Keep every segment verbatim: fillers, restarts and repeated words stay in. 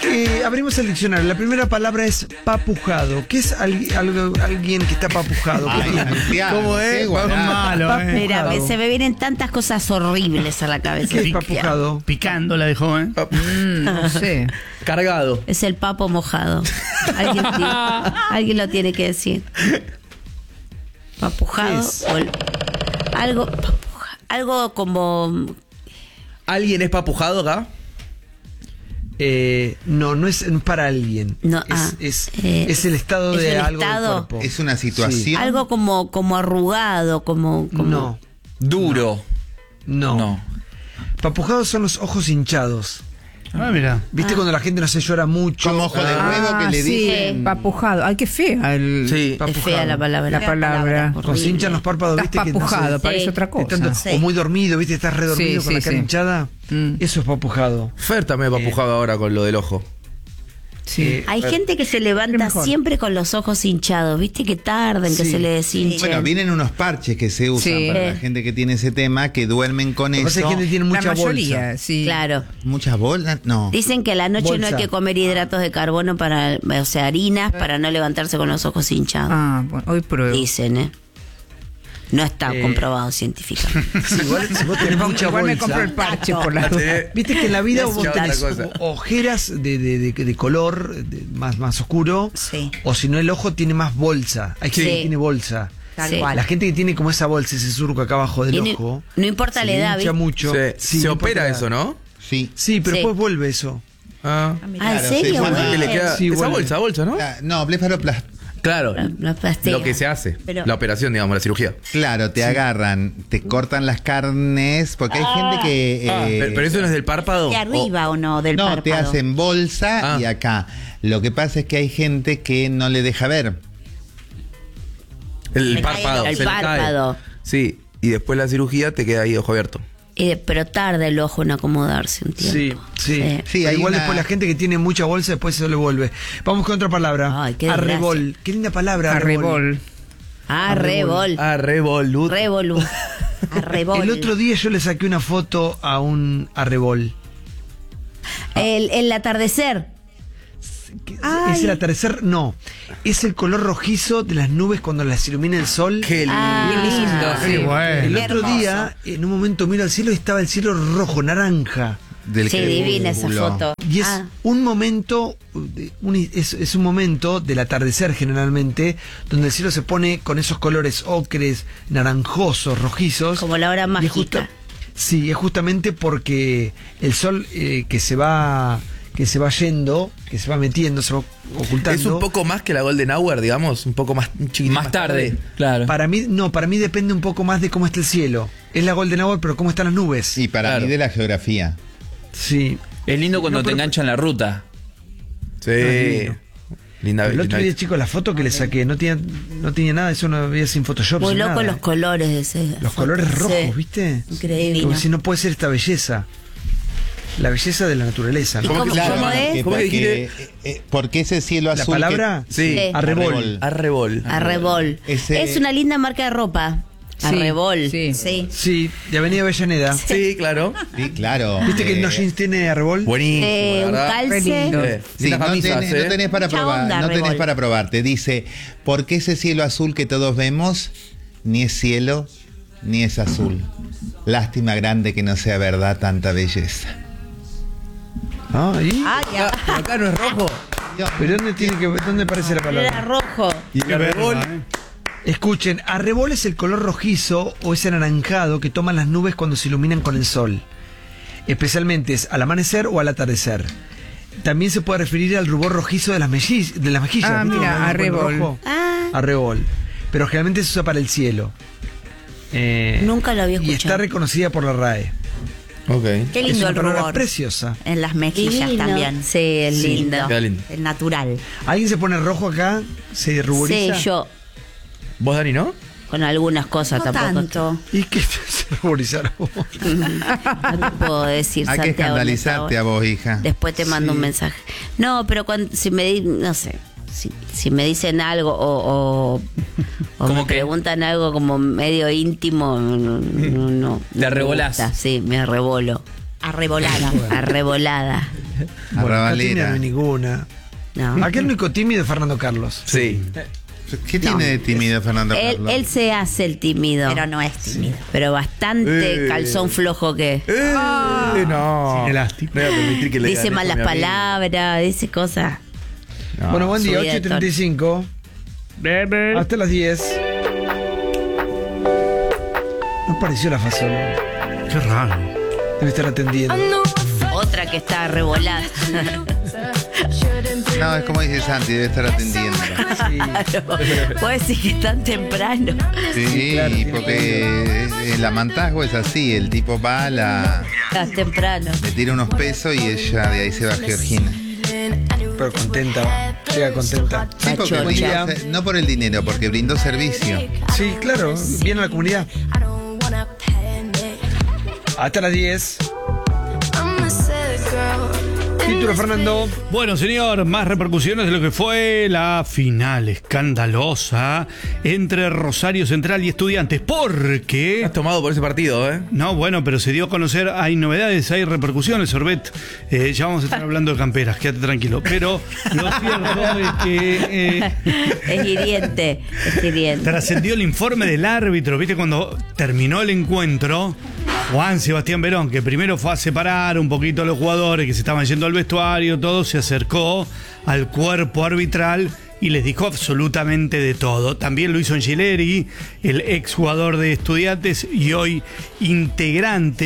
Eh, abrimos el diccionario. La primera palabra es papujado. ¿Qué es al- algo, alguien que está papujado? ¿Qué Ay, tiene? Santiago, ¿Cómo qué es? guarazo. Malo, eh. Mira, me- se me vienen tantas cosas horribles a la cabeza. ¿Qué es papujado? Picando la dejó, ¿eh? Mm, no sé. Cargado. Es el papo mojado. Alguien, tiene- alguien lo tiene que decir. Papujado. ¿Qué es? o el- algo, papuja- algo como... ¿Alguien es papujado acá? Eh, no, no es para alguien. No, es, ah, es, eh, es el estado ¿es de el algo estado? del cuerpo. Es una situación. Algo como, como arrugado, como... como No, Duro. no, No. Papujados son los ojos hinchados. Ah, mira. ¿Viste cuando la gente no se llora mucho? Como ojo de Ah, huevo que le sí, dicen. papujado. Ay, qué fea el, Sí. Es papujado. fea la palabra. la palabra. Cuando se hinchan los párpados, Estás ¿viste? Que no papujado, sé, parece Sí. otra de cosa. tanto- Sí. O muy dormido, ¿viste? Estás redormido Sí, con sí, la cara sí. hinchada. Mm. Eso es papujado. Fer también es papujado ahora con lo del ojo. Sí. Eh, Hay gente que se levanta mejor. siempre con los ojos hinchados, ¿viste? Que tarden, que Sí. se le deshinchen. Bueno, vienen unos parches que se usan Sí. para la gente que tiene ese tema, que duermen con Lo que pasa es eso. que gente tiene La mucha mayoría, bolsa. sí. Claro. ¿Muchas bolas? No. Dicen que a la noche no hay Bolsa. que comer hidratos de carbono para, o sea, harinas para no levantarse con los ojos hinchados. Ah, bueno, hoy pruebo. Dicen, ¿eh? No está Eh. comprobado científicamente. Sí, igual, si vos tenés mucha Igual me bolsa. compro el parche por la Viste que en la vida Es vos otra tenés cosa. ojeras de, de, de, de color de- más, más oscuro. Sí. O si no, el ojo tiene más bolsa. Hay gente Sí. que tiene bolsa. Tal Sí. cual. La gente que tiene como esa bolsa, ese surco acá abajo del Y no- ojo. no importa se la le edad, hincha ¿viste? mucho. Se, Sí, se no opera importa eso, la edad. ¿no? Sí. Sí, pero Sí. después vuelve eso. Ah. Ah, ¿en Claro, serio? sí, bueno, Bueno. Que le queda, Sí, esa vuelve. bolsa, bolsa, ¿no? Ah, No, blefaroplastia. Claro. La- la plastea. Lo que se hace. Pero- la operación, digamos, la cirugía. Claro, te agarran, te cortan las carnes, porque hay gente que... Ah, eh, pero, pero eso no es del párpado. ¿De arriba o, no? Del no, párpado. te hacen bolsa Ah. y acá. Lo que pasa es que hay gente que no le deja ver. El Me cae párpado. el se le cae. párpado. Sí. Y después la cirugía te queda ahí ojo abierto. Y de- pero tarda el ojo en acomodarse un Sí, tiempo. sí. Sí. Sí, hay Igual una- después la gente que tiene mucha bolsa, después eso le vuelve. Vamos con otra palabra. Ay, qué desgracia. Arrebol. Qué linda palabra. Arrebol. Ah, rebol. Ah, revolut. Revolu. Arrebol. El otro día yo le saqué una foto a un arrebol. El, el atardecer. ¿Es el atardecer? No. Es el color rojizo de las nubes cuando las ilumina el sol. Qué lindo. Ah, Sí, Qué bueno. El Qué otro hermoso. día, en un momento miro al cielo y estaba el cielo rojo, naranja. Del Sí, divina esa crepúsculo. foto. Y es Ah. un momento, de- un- es, es un momento del atardecer generalmente, donde el cielo se pone con esos colores ocres, naranjosos, rojizos. Como la hora Y es mágica. justa- sí, es justamente porque el sol eh, que se va que se va yendo, que se va metiendo, se va ocultando. Es un poco más que la Golden Hour, digamos. Un poco más chiquitito. Más tarde, claro. Para mí, no, para mí depende un poco más de cómo está el cielo. Es la Golden Hour, pero cómo están las nubes. Y para Claro. mí de la geografía. Sí. Es lindo cuando No, te pero- enganchan la ruta. Sí. lindo. Linda El otro linda- día, chicos, la foto que le saqué no tenía, no tenía nada, eso no había sin Photoshop. Muy sin loco nada, los eh. colores de ese. Los foto. colores rojos, Sí. ¿viste? Increíble. Como si no puede ser esta belleza. La belleza de la naturaleza, ¿Y ¿no? cómo, Claro, cómo es? que ¿Cómo que porque, dijiste? eh, eh, porque ese cielo La azul. palabra, Sí. Sí. arrebol. Arrebol. Arrebol. Ese- Es una linda marca de ropa. Sí, Arrebol. sí. Sí. Sí, de Avenida Avellaneda. Sí, claro. Que, sí, claro. ¿Viste que Eh, el No Jeans tiene arrebol? Buenísimo. Eh, la un verdad. calce. Re lindo. Eh, Sí, lindas no, camisas, tenés, eh. no tenés para Mucha probar, onda, no tenés Rebol. para probar. Te dice, ¿por qué ese cielo azul que todos vemos ni es cielo ni es azul? Lástima grande que no sea verdad tanta belleza. Ah, ¿y? Ah, ya. Pero acá no es rojo. ¿Pero dónde, tiene que, dónde aparece la Era palabra? rojo. Y el arrebol. ¿eh? Escuchen, arrebol es el color rojizo o ese anaranjado que toman las nubes cuando se iluminan con el sol. Especialmente es al amanecer o al atardecer. También se puede referir al rubor rojizo de las, melliz- de las mejillas. Ah, ¿viste? mira, Cuando ponen arrebol. rojo. Ah, Arrebol. Pero generalmente se usa para el cielo. Eh, Nunca lo había Y está escuchado. reconocida por la R A E. Ok. Qué Es lindo una el palabra rubor. preciosa. En las mejillas Divino. también. Sí, es Sí. lindo. Queda lindo. El natural. ¿Alguien se pone rojo acá? ¿Se ruboriza? Sí, yo. ¿Vos, Dani, no? Con algunas cosas No tampoco. tanto. ¿Y qué se ruborizaron? No te puedo decir, Hay que Santiago, en esta escandalizarte hora. a vos, hija. Después te mando Sí. un mensaje. No, pero cuando, si me di, no sé, si, si me dicen algo o, o, o ¿Cómo me qué? preguntan algo como medio íntimo, no, no, no Te me arrebolás. gusta. Sí, me arrebolo. Arrebolada. Arrebolada. Bueno, Arrabalera. no hay ninguna. No. Aquel único tímido es Fernando Carlos. Sí. ¿Qué tiene de tímido Fernando Él, Carlos? él se hace el tímido. Pero no es tímido. Pero bastante Eh. calzón flojo que Eh, no. Elástico. No voy a permitir que le dice digan malas eso a mi amigo. palabras, dice cosas. No. Bueno, buen día, subida ocho y de tono. treinta y cinco. Hasta las diez. No apareció la Fasola. Qué raro. Debe estar atendiendo. Otra que está revolada. No, es como dice Santi, debe estar atendiendo. Puede decir que es tan temprano. Sí, claro, tiene porque el amantazgo es así, el tipo va, la, Es temprano. le tira unos pesos y ella de ahí se va a Georgina. Pero contenta. Llega contenta. Sí, porque Pachocha. brindó- no por el dinero, porque brindó servicio. Sí, claro. Viene a la comunidad. Hasta las diez. Título, Fernando. Bueno, señor, más repercusiones de lo que fue la final escandalosa entre Rosario Central y Estudiantes. Porque... Has tomado por ese partido, ¿eh? No, bueno, pero se dio a conocer, hay novedades, hay repercusiones, Sorbet. Eh, ya vamos a estar hablando de camperas, quédate tranquilo. Pero lo cierto es que eh, Es hiriente. Es hiriente. trascendió el informe del árbitro, ¿viste? Cuando terminó el encuentro, Juan Sebastián Verón, que primero fue a separar un poquito a los jugadores que se estaban yendo al vestuario, todo, se acercó al cuerpo arbitral y les dijo absolutamente de todo. También lo hizo Angileri, el exjugador de Estudiantes y hoy integrante,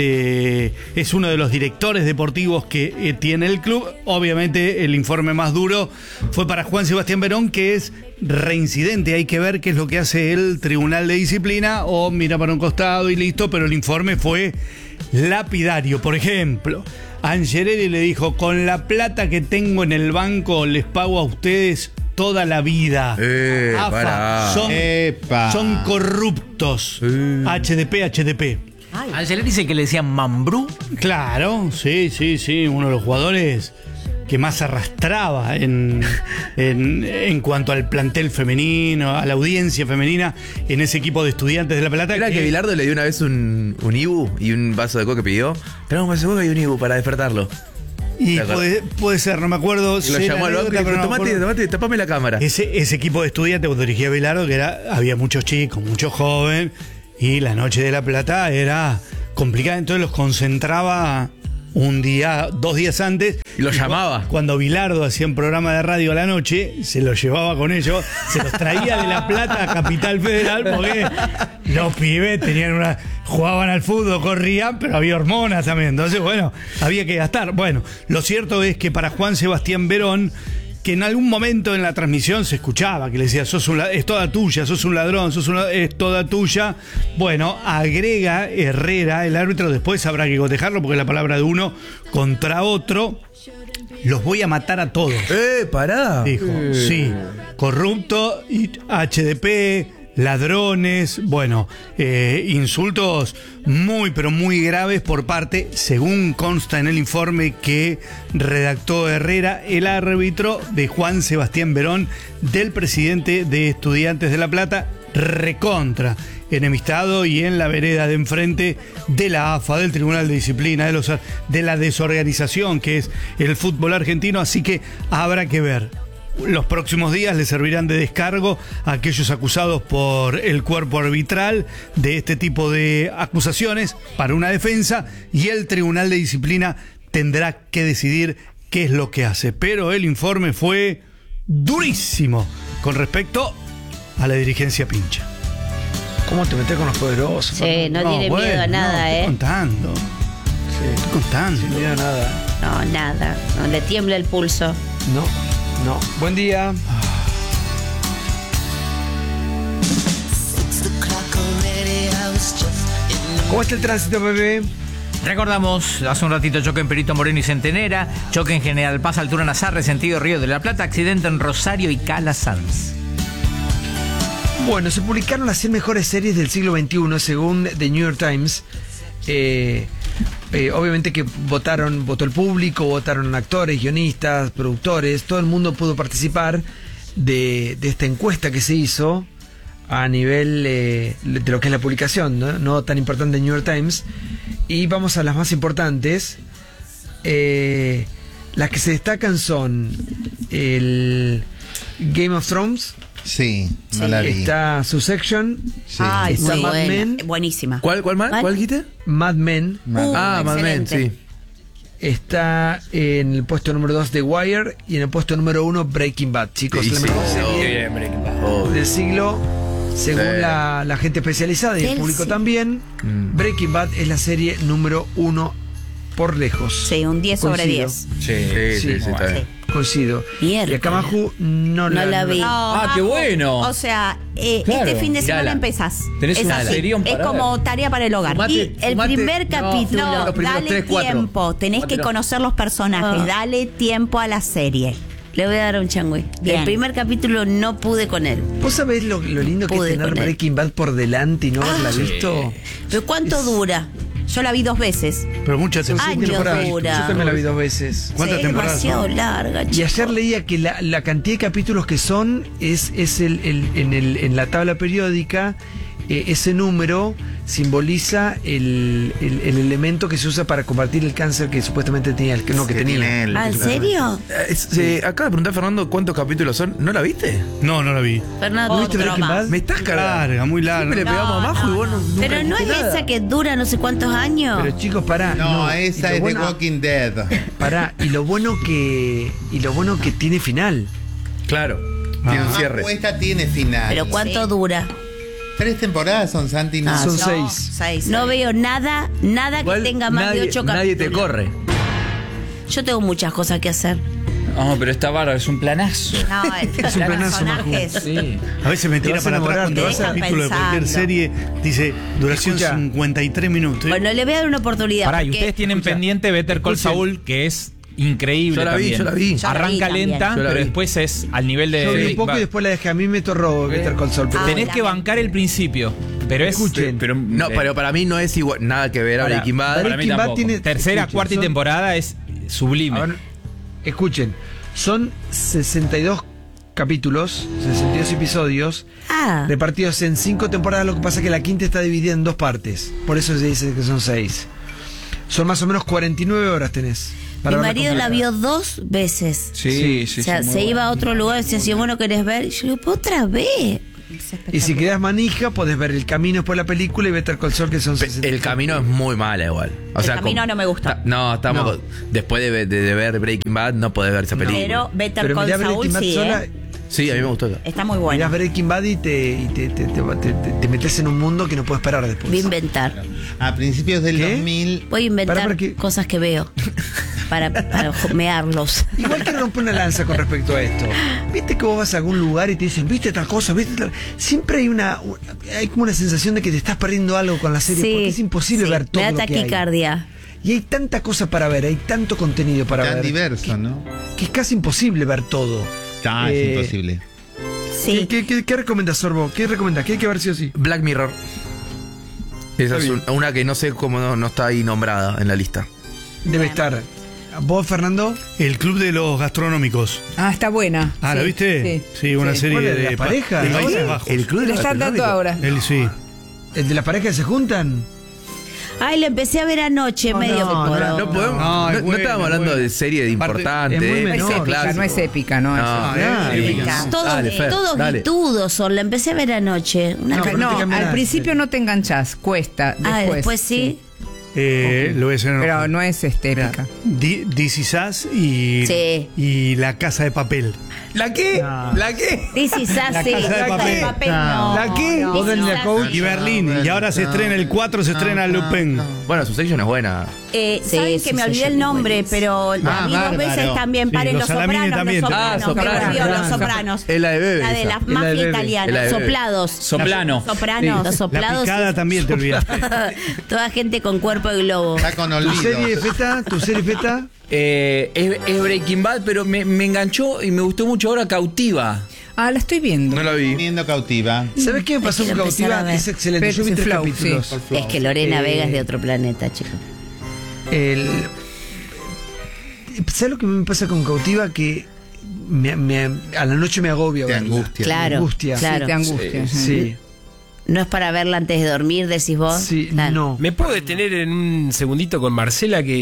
de, es uno de los directores deportivos que eh, tiene el club. Obviamente el informe más duro fue para Juan Sebastián Verón, que es reincidente. Hay que ver qué es lo que hace el Tribunal de Disciplina, o mira para un costado y listo, pero el informe fue lapidario. Por ejemplo, Angileri le dijo: con la plata que tengo en el banco les pago a ustedes toda la vida. Eh, AFA, pará. son, Epa. son corruptos. H D P, H D P. Angeleri dice que le decían Mambrú. Claro, sí, sí, sí, uno de los jugadores que más arrastraba en, en, en cuanto al plantel femenino, a la audiencia femenina en ese equipo de Estudiantes de La Plata. Era que Bilardo le dio una vez un, un Ibu y un vaso de coca que pidió. Pero un vaso de coca y un Ibu para despertarlo. Y ¿Te acuerdas? puede, puede ser, no me acuerdo. Y lo sé la llamó al banco y le anécdota, dijo: pero no me tomate, acuerdo. tomate, tapame la cámara. Ese, ese equipo de Estudiantes, cuando dirigía Bilardo, que era, había muchos chicos, muchos jóvenes, y la noche de La Plata era complicada, entonces los concentraba un día, dos días antes. Y los cu- llamaba. Cuando Bilardo hacía un programa de radio a la noche, se los llevaba con ellos, se los traía de La Plata a Capital Federal, porque los pibes tenían una, jugaban al fútbol, corrían, pero había hormonas también. Entonces, bueno, había que gastar. Bueno, lo cierto es que para Juan Sebastián Verón, que en algún momento en la transmisión se escuchaba que le decía: sos un, la- es toda tuya, sos un ladrón, sos un, la- es toda tuya. Bueno, agrega Herrera, el árbitro, después habrá que cotejarlo porque es la palabra de uno contra otro. Los voy a matar a todos, ¡Eh, pará! dijo. Sí, corrupto, y H D P, ladrones, bueno, eh, insultos muy, pero muy graves por parte, según consta en el informe que redactó Herrera, el árbitro de Juan Sebastián Verón, del presidente de Estudiantes de La Plata, recontra enemistado y en la vereda de enfrente de la A F A, del Tribunal de Disciplina, de, los, de la desorganización que es el fútbol argentino. Así que habrá que ver. Los próximos días le servirán de descargo a aquellos acusados por el cuerpo arbitral de este tipo de acusaciones para una defensa, y el Tribunal de Disciplina tendrá que decidir qué es lo que hace. Pero el informe fue durísimo con respecto a la dirigencia pincha. ¿Cómo te metes con los poderosos? Sí, no, tiene bueno, miedo a nada, no, estoy ¿eh? contando. Estoy contando. Sin miedo a nada. No, nada. No le tiembla el pulso. No, no. Buen día. ¿Cómo está el tránsito, bebé? Recordamos, hace un ratito choque en Perito Moreno y Centenera, choque en General Paz, altura Nazarre, sentido Río de la Plata, accidente en Rosario y Cala Sanz. Bueno, se publicaron las cien mejores series del siglo veintiuno según The New York Times. Eh, eh, obviamente que votaron, votó el público, votaron actores, guionistas, productores, todo el mundo pudo participar de, de esta encuesta que se hizo a nivel eh, de lo que es la publicación, ¿no? No tan importante de New York Times. Y vamos a las más importantes. Eh, Las que se destacan son el Game of Thrones, Sí, no Sí. la vi. está Succession, Sí. Ay, está muy Mad buena. Men, Buenísima. ¿Cuál, cuál más? ¿Cuál? ¿Cuál dijiste? Mad Men, Uh, ah, Mad Men, excelente. sí. está en el puesto número dos The Wire y en el puesto número uno Breaking Bad. Chicos, Sí, la sí, mejor sí, serie bien, Breaking Bad. Obvio. del siglo, según Sí. la, la gente especializada y el Del público siglo. también. Mm. Breaking Bad es la serie número uno por lejos. Sí, un diez sobre Coincido. diez. Sí, sí, sí, Sí. está bien. Coincido. Mierda. Y a Camajú no, No la vi. Ah, qué bueno. O sea, eh, Claro, este fin de semana mirala. empezás. Tenés Es un así. serión Es para como ver. tarea para el hogar. Fumate- Y el fumate- primer no, capítulo. No, los primeros dale tres, cuatro. tiempo. Tenés que Fumátelo. conocer los personajes. Ah. Dale tiempo a la serie. Le voy a dar un changüey. Bien. El primer capítulo no pude con él. ¿Vos sabés lo, lo lindo que Pude es tener con él. Breaking Bad por delante y no haberla visto? ¿Pero cuánto Es- dura? Yo la vi dos veces. Pero mucha Son atención. seis Años temporadas. dura. Yo también la vi dos veces. ¿Cuántas Sí, temporadas demasiado son? larga, Y chico. ayer leía que la, la cantidad de capítulos que son es, es el, el- en, el, en la tabla periódica, eh, ese número simboliza el, el- el elemento que se usa para combatir el cáncer que supuestamente tenía, el que no, que Que tenía. tiene él. Ah, ¿en serio? Eh, es- eh, acaba de preguntar Fernando cuántos capítulos son. ¿No la viste? No, no la vi. Fernando, ¿No viste Otro Breaking más. Bad? Me estás cargando. Larga, muy larga. Siempre le pegamos No, a Majo no, y vos no, nunca Pero no es dijiste nada. esa que dura no sé cuántos años. Pero chicos, pará. No, y esa lo es bueno- The Walking Dead. Pará, y lo bueno que y lo bueno que tiene final. Claro. Tiene un Ah, cierre. esta tiene final. Pero ¿cuánto Sí. dura? Tres temporadas son, Santi. ¿no? Ah, son No, seis. seis. No veo nada, nada que Igual tenga más nadie, de ocho capítulos. nadie te corre. Yo tengo muchas cosas que hacer. No, pero está bárbaro, es un planazo. No, el, Es un los planazo, personajes. Sí. A veces me Te tira vas a para atrás enamorar, cuando te ves vas a- capítulo de cualquier pensando. serie. Dice, duración Escucha. cincuenta y tres minutos. Bueno, le voy a dar una oportunidad. Pará, y porque- ustedes tienen escucha, pendiente Better Call escuchen. Saul, que es increíble Yo la vi, también. yo la vi. Yo la vi Arranca también. lenta, Yo la pero vi. después es al nivel de Yo vi un Breaking poco Bad. y después la dejé. A mí me torró Better Call Saul. pero- Ah, Tenés la que vi. bancar el principio, pero es Escuchen. pero, No, eh, pero para mí no es igual, nada que ver a Para- Breaking Bad. para mí Breaking Bad tampoco. tiene- tercera, escuchen, cuarta y son- temporada es sublime. A ver, escuchen, son sesenta y dos capítulos, sesenta y dos episodios, Ah, repartidos en cinco temporadas. Lo que pasa es que la quinta está dividida en dos partes. Por eso se dice que son seis. Son más o menos cuarenta y nueve horas tenés. mi para verla marido la completa. vio dos veces. Sí, sí, o sea, sí, muy se bueno. iba a otro lugar y decía, si vos no querés ver, y yo digo, "¿Pero otra vez?" Y si quedás manija, podés ver El Camino después de la película y Better Call Saul, que son Pe- sesenta. El camino es muy mala igual. O El sea, Camino como- no me gusta. Ta- No, estamos. No. Después de, de- de ver Breaking Bad, no podés ver esa película. Pero Better Pero Call mirá Saul Breaking Bad sí, sola, ¿eh? Sí, a mí me gustó. Está muy mirás buena. Breaking Bad y te, y te, te, te, te- te- te metes en un mundo que no puedes parar después. Voy a inventar. A principios del ¿Qué? dos mil. Voy a inventar Para, para que- cosas que veo. Para, para mearlos. Igual quiero romper una lanza con respecto a esto. Viste que vos vas a algún lugar y te dicen, viste tal cosa, viste tal... Siempre hay una, hay como una sensación de que te estás perdiendo algo con la serie, Sí, porque es imposible sí. ver todo Me da lo que hay. taquicardia. Y hay tanta cosa para ver, hay tanto contenido para Tan ver, diverso, ¿no? que es casi imposible ver todo. Ah, Eh, es imposible. Sí. ¿Qué, qué, qué, qué recomendás, Sorbo? ¿Qué recomendás? ¿Qué hay que ver sí o sí? Black Mirror. Esa Está es bien. un- una que no sé cómo no, no está ahí nombrada en la lista. Debe estar. ¿Vos, Fernando? El Club de los Gastronómicos. Ah, está buena. Ah, ¿la Sí, viste? Sí. Sí, una Sí. serie ¿Cuál es, de, de la pa- pareja? de Países ¿Ahora? Bajos. El club La están dando ahora. El, sí. ¿El de las parejas que se juntan? Ay, la empecé a ver anoche, No, medio no, me no, poró. No, podemos, No, no, es no buena, estábamos es hablando buena. de serie de Aparte, importante. es muy de- No es menor, épica, clásico. no es épica, no, No, es Ah, épica. épica. Todos, Dale, Fer, todos dale. vitudos son. La empecé a ver anoche. Una No, ca- pero no te No, cambia al nada. principio no te enganchás, cuesta. Después, ah, después sí. Eh, Lo voy a hacer en Pero no es este, Mirá, épica. Di- This Is Us y, Sí. y La Casa de Papel. ¿La qué? No. ¿La qué? This is us, La sí. Casa de Papel. No. ¿La qué? ¿Vos This tenés is la us. coach? Y Berlín. Y ahora se estrena el cuatro, se estrena Lupin. Bueno, su sección es buena. Eh, Sí, Saben sí, que me sí, olvidé sí, el nombre, buenísimo. pero la Ah, vi dos bárbaro. veces también. Sí, Paren los los Salamini sopranos, también. los Ah, sopranos. Sopranos. me olvidó, los Sopranos. sopranos. Es la de Bebe. La de esa. la Es la de mafia Bebe. italiana. Es la de Bebe. Soplados. Soplano. Sopranos. Los La soplados. picada también te olvidaste. Toda gente con cuerpo de globo. Está con ¿Tu olvido. serie feta? ¿Tu serie feta? Eh, es, es Breaking Bad, pero me, me enganchó y me gustó mucho ahora Cautiva. Ah, la estoy viendo. No la vi. Teniendo cautiva. ¿Sabes qué me pasó quiero con empezar a Cautiva? ver. Es excelente. Pero Yo vi es tres Flow, capítulos. sí. Es que Lorena Eh, Vega es de otro planeta, chicos. El... ¿Sabes lo que me pasa con Cautiva? Que me- me- a la noche me agobia Te verla. angustia. Claro, angustia. claro. Te angustia. Sí, No es para verla antes de dormir, decís vos. sí, Claro. no. ¿Me puedo detener en un segundito con Marcela que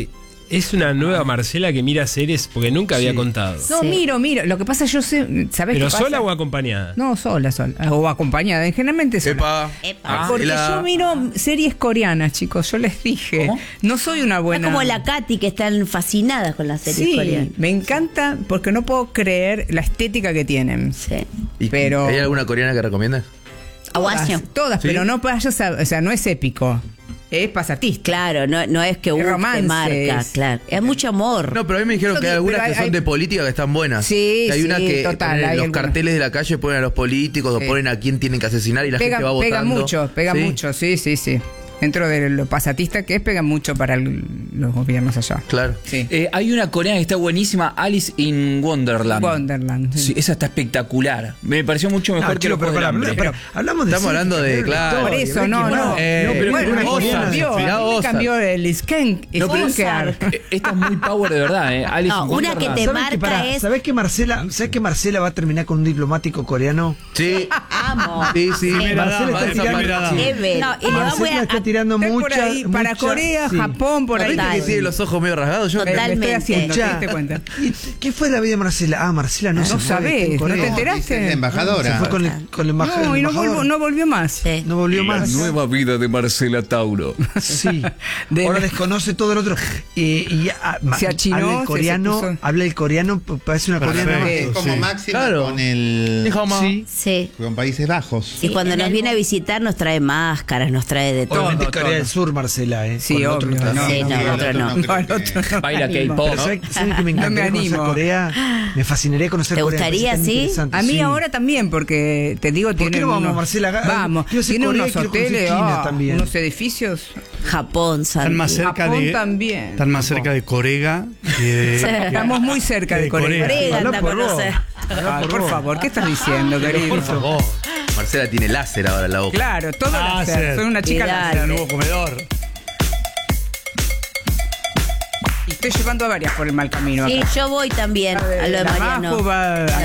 es una nueva Marcela que mira series porque nunca había Sí. contado. No, Sí. miro, miro. Lo que pasa, yo sé. ¿Sabés ¿Pero qué pasa? sola o acompañada? No, sola, sola. O acompañada. Generalmente sola. Epa. Epa. Porque Marcela. yo miro series coreanas, chicos. Yo les dije. ¿Cómo? No soy una Está buena. como la Katy, que están fascinadas con las series Sí, coreanas. me encanta porque no puedo creer la estética que tienen. Sí. ¿Y Pero- ¿Hay alguna coreana que recomiendas? Aguacio. Todas, todas, ¿Sí? pero no vayas a, o sea, no es épico. Es pasatista. Claro, no, no es que uno te romances. marca, claro. Es mucho amor. No, pero a mí me dijeron Eso que hay que- algunas pero que hay- son hay- de política que están buenas. Sí, Que hay una sí, que total, ponen hay los algunas. carteles de la calle ponen a los políticos Sí. o ponen a quién tienen que asesinar y la Pega, gente va votando. pega mucho, pega ¿Sí? mucho, sí, sí, sí. Dentro de lo pasatista que es, pega mucho para el- los gobiernos allá. Claro. Sí. Eh, hay una coreana que está buenísima, Alice in Wonderland. Wonderland. sí. Sí, esa está espectacular. Me pareció mucho mejor No, que chico, los pero, Juegos del pará, Hambre. pará, pará. Hablamos de Estamos series hablando que de- cambiaron la claro. historia, Por eso, Breaking no, Bad. no. Eh, No, pero Bueno, una a mí me coreana. cambió, Mirá a mí me vos, cambió el Skank. No, pero Oscar. Eh, Esta es muy power de verdad, ¿eh? Alice No, in una que Wonderland. te ¿Sabes marca que, pará, es- ¿sabés que Marcela, ¿sabés que Marcela va a terminar con un diplomático coreano? Sí. Amo. Sí, sí. Primera Marcela dama, está esa tirando- primera dama. Ever. No, y le Marcela voy a- está tirando Estoy por mucha, ahí, para mucha- Corea, sí. Japón, por ahí. ¿Viste que tiene los ojos medio rasgados? Yo Me- me estoy Totalmente. haciendo, ¿te Ya. diste cuenta? ¿Y qué fue la vida de Marcela? Ah, Marcela no, No se fue, sabés, está en ¿no Corea. te enteraste? Es la embajadora. Se fue con el, con el embaja- No, el y no, embajador. volvió, no volvió más. Sí. No volvió más. vida de Marcela Tauro. Sí. De- Ahora desconoce todo el otro. Eh, y ah, ma- Se achinó, habla el se- coreano, se puso- habla el coreano, p- parece una Perfecto. coreana. Es como Sí. máxima Claro. con el Dijo, mamá. Sí. Sí. con Países Bajos. Y cuando nos viene a visitar nos trae máscaras, nos trae de todo. Obviamente todo. Corea del Sur, Marcela, ¿eh? Sí, Con el otro obvio, no no. está. Sí, no, el el otro no. creo No, el que- otro no. Baila me animo. K-pop. Pero ¿sabes ¿sabes que me encantaría No me conocer animo. Corea? Me fascinaría conocer ¿Te Corea. me gustaría, parece tan sí? interesante. A mí Sí. ahora también, porque te digo, ¿Por qué tienen no vamos, unos, Marcela? Haga- Vamos, quiero ser tienen Corea y unos quiero conocer hoteles, China ah, también. unos edificios. Japón, Santi. Están más cerca Japón de. también. Están más cerca de Corea que de. Sí. Estamos muy cerca de de Corea. Corea. Corea Habla anda a por vos. conocer. Habla Ay, por por vos. favor, ¿qué estás diciendo, querido? Por favor. Marcela tiene láser ahora en la boca. Claro, todo láser. Láser. Soy una chica Cuidado. láser. Nuevo comedor. Y estoy llevando a varias por el mal camino. Sí, acá. yo voy también a lo de La Mariano. Majo va a La